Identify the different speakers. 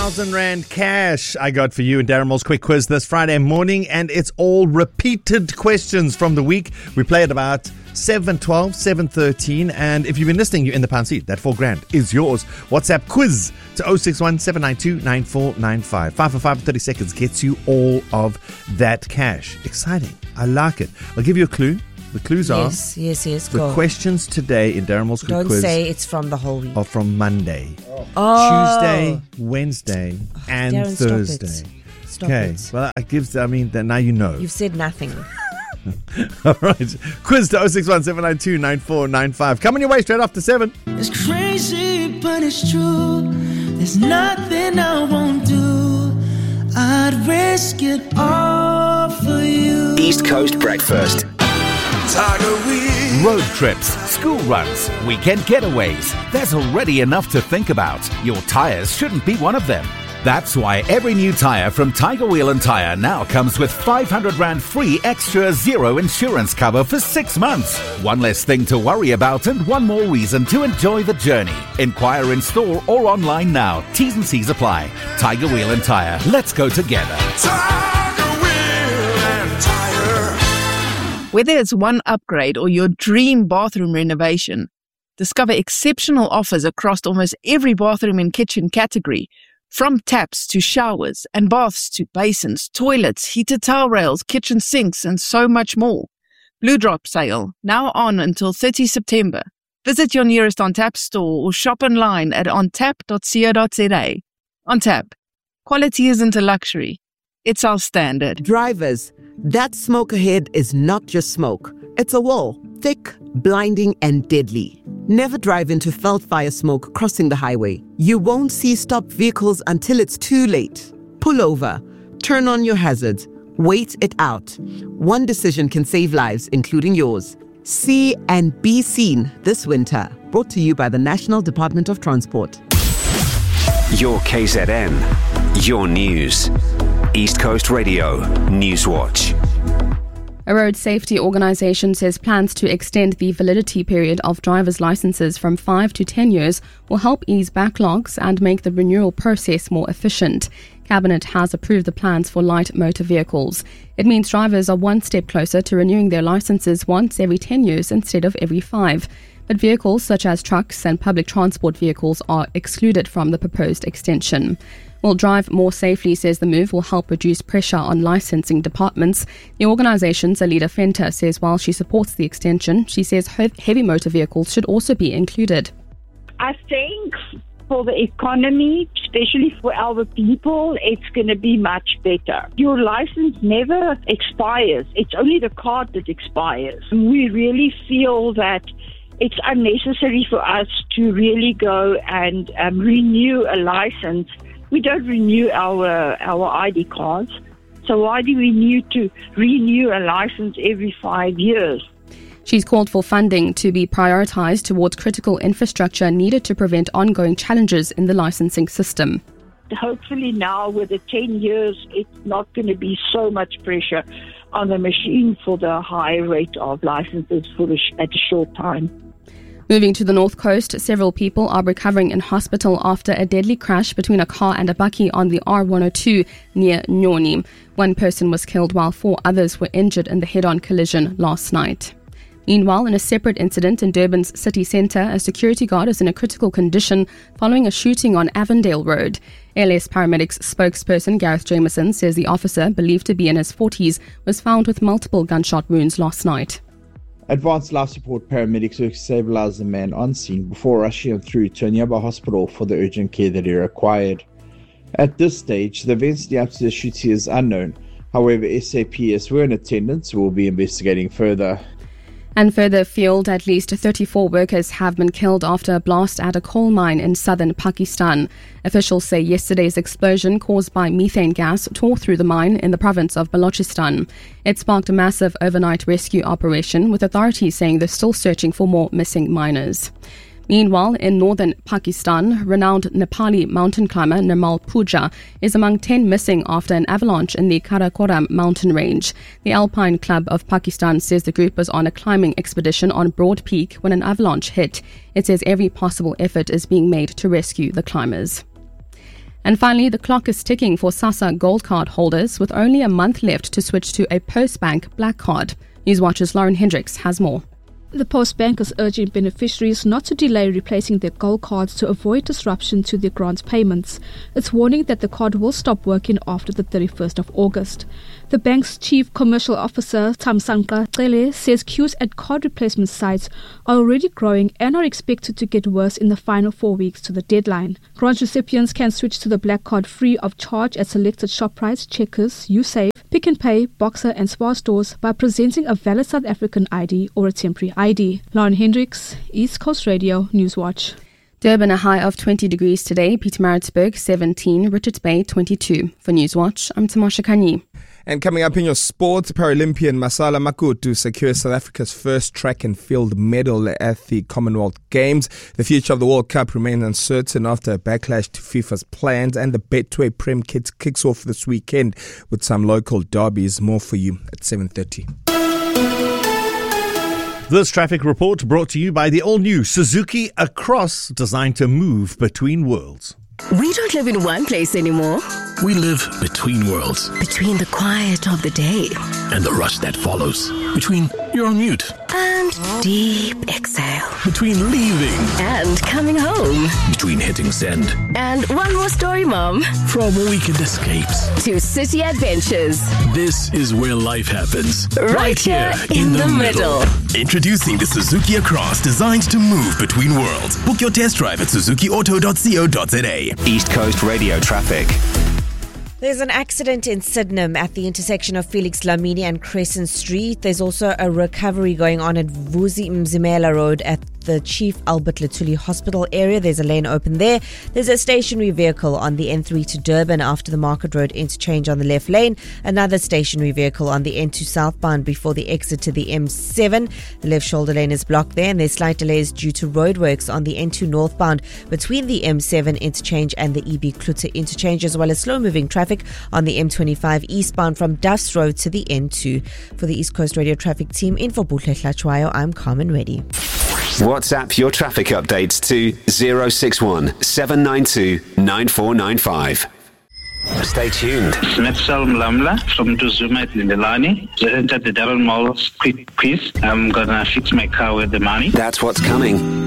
Speaker 1: 1,000 Rand cash I got for you in Darren Moore's Quick Quiz this Friday morning, and it's all repeated questions from the week. We play at about 7:12, 7:13, and if you've been listening, you're in the pound seat. That $4,000 is yours. WhatsApp quiz to 061 792 9495. 5 for 5 for 30 seconds gets you all of that cash. Exciting. I like it. I'll give you a clue. The clues are
Speaker 2: Yes.
Speaker 1: the questions today in Darren Moore's Quick Quiz.
Speaker 2: Don't say it's from the whole week.
Speaker 1: Are from Monday,
Speaker 2: Oh.
Speaker 1: Tuesday, Wednesday, and
Speaker 2: Darren,
Speaker 1: Thursday.
Speaker 2: Stop it.
Speaker 1: Well, then now you know.
Speaker 2: You've said nothing.
Speaker 1: All right. Quiz to 061 792 9495. Coming your way straight after 7.
Speaker 3: It's crazy, but it's true. There's nothing I won't do. I'd risk it all for you.
Speaker 4: East Coast Breakfast.
Speaker 3: Tiger Wheels.
Speaker 5: Road trips, school runs, weekend getaways. There's already enough to think about. Your tyres shouldn't be one of them. That's why every new tyre from Tiger Wheel & Tyre now comes with 500 Rand free extra zero insurance cover for 6 months. One less thing to worry about and one more reason to enjoy the journey. Inquire in store or online now. T's and C's apply. Tiger Wheel & Tyre. Let's go together.
Speaker 3: Tiger Wheel and Tire.
Speaker 6: Whether it's one upgrade or your dream bathroom renovation, discover exceptional offers across almost every bathroom and kitchen category. From taps to showers and baths to basins, toilets, heated towel rails, kitchen sinks, and so much more. Blue Drop sale, now on until 30 September. Visit your nearest OnTap store or shop online at ontap.co.za. OnTap. Quality isn't a luxury. It's our standard.
Speaker 7: Drivers, that smoke ahead is not just smoke. It's a wall, thick, blinding, and deadly. Never drive into felt fire smoke crossing the highway. You won't see stopped vehicles until it's too late. Pull over, turn on your hazards, wait it out. One decision can save lives, including yours. See and be seen this winter. Brought to you by the National Department of Transport.
Speaker 4: Your KZN. Your news. East Coast Radio. Newswatch.
Speaker 8: A road safety organisation says plans to extend the validity period of driver's licences from 5 to 10 years will help ease backlogs and make the renewal process more efficient. Cabinet has approved the plans for light motor vehicles. It means drivers are one step closer to renewing their licences once every 10 years instead of every 5. But vehicles such as trucks and public transport vehicles are excluded from the proposed extension. Will Drive More Safely says the move will help reduce pressure on licensing departments. The organisation's Alida Fenter says while she supports the extension, she says heavy motor vehicles should also be included.
Speaker 9: I think for the economy, especially for our people, it's going to be much better. Your license never expires. It's only the card that expires. We really feel that it's unnecessary for us to really go and renew a license. We don't renew our ID cards, so why do we need to renew a license every 5 years?
Speaker 8: She's called for funding to be prioritised towards critical infrastructure needed to prevent ongoing challenges in the licensing system.
Speaker 9: Hopefully now with the 10 years, it's not going to be so much pressure on the machine for the high rate of licenses at a short time.
Speaker 8: Moving to the North Coast, several people are recovering in hospital after a deadly crash between a car and a bakkie on the R102 near Nyoni. One person was killed while 4 others were injured in the head-on collision last night. Meanwhile, in a separate incident in Durban's city centre, a security guard is in a critical condition following a shooting on Avondale Road. LS Paramedics spokesperson Gareth Jameson says the officer, believed to be in his 40s, was found with multiple gunshot wounds last night.
Speaker 10: Advanced life support paramedics will stabilise the man on scene before rushing him through to a nearby hospital for the urgent care that he required. At this stage, the events leading up to the shooting is unknown. However, SAPS were in attendance and will be investigating further.
Speaker 8: And further afield, at least 34 workers have been killed after a blast at a coal mine in southern Pakistan. Officials say yesterday's explosion caused by methane gas tore through the mine in the province of Balochistan. It sparked a massive overnight rescue operation, with authorities saying they're still searching for more missing miners. Meanwhile, in northern Pakistan, renowned Nepali mountain climber Nirmal Pooja is among 10 missing after an avalanche in the Karakoram mountain range. The Alpine Club of Pakistan says the group was on a climbing expedition on Broad Peak when an avalanche hit. It says every possible effort is being made to rescue the climbers. And finally, the clock is ticking for SASSA Gold Card holders with only a month left to switch to a Postbank Black Card. Newswatch's Lauren Hendricks has more.
Speaker 11: The Postbank is urging beneficiaries not to delay replacing their gold cards to avoid disruption to their grant payments. It's warning that the card will stop working after the 31st of August. The bank's Chief Commercial Officer, Thamsanqa Cele, says queues at card replacement sites are already growing and are expected to get worse in the final 4 weeks to the deadline. Grant recipients can switch to the Black Card free of charge at selected Shoprite, Checkers, USave, Pick n Pay, Boxer and Spar stores by presenting a valid South African ID or a temporary ID. Lauren Hendricks, East Coast Radio, Newswatch.
Speaker 8: Durban a high of 20 degrees today, Pietermaritzburg 17, Richards Bay 22. For Newswatch, I'm Tamasha Kani.
Speaker 12: And coming up in your sports, Paralympian Masala Makutu secures South Africa's first track and field medal at the Commonwealth Games. The future of the World Cup remains uncertain after a backlash to FIFA's plans, and the Betway Prem kicks off this weekend with some local derbies. More for you at 7:30.
Speaker 1: This traffic report brought to you by the all-new Suzuki Across, designed to move between worlds.
Speaker 13: We don't live in one place anymore.
Speaker 14: We live between worlds.
Speaker 13: Between the quiet of the day
Speaker 14: and the rush that follows. Between you're on mute
Speaker 13: and deep exhale.
Speaker 14: Between leaving
Speaker 13: and coming home.
Speaker 14: Between hitting send
Speaker 13: and one more story, Mom.
Speaker 14: From weekend escapes
Speaker 13: to city adventures.
Speaker 14: This is where life happens.
Speaker 13: Right here in the middle.
Speaker 15: Introducing the Suzuki Across, designed to move between worlds. Book your test drive at suzukiauto.co.za.
Speaker 4: East Coast Radio traffic.
Speaker 2: There's an accident in Sydenham at the intersection of Felix Dlamini and Crescent Street. There's also a recovery going on at Vusi Mzimela Road at the Chief Albert Lutuli Hospital area. There's a lane open there. There's a stationary vehicle on the N3 to Durban after the Market Road interchange on the left lane. Another stationary vehicle on the N2 southbound before the exit to the M7. The left shoulder lane is blocked there, and there's slight delays due to roadworks on the N2 northbound between the M7 interchange and the EB Klute interchange, as well as slow-moving traffic on the M25 eastbound from Duffs Road to the N2. For the East Coast Radio traffic team, in for Buhle Hlachwayo, I'm Carmen Reddy.
Speaker 4: WhatsApp your traffic updates to 061 792 9495. Stay tuned.
Speaker 16: Smetsel Mlamla from Duzuma at Lilani. Just entered the Darren Mall quiz. I'm gonna fix my car with the money.
Speaker 4: That's what's coming